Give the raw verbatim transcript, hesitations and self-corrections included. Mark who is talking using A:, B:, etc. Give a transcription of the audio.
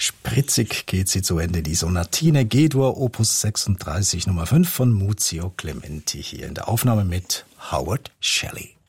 A: Spritzig geht sie zu Ende, die Sonatine G-Dur Opus sechsunddreißig Nummer fünf von Muzio Clementi hier in der Aufnahme mit Howard Shelley.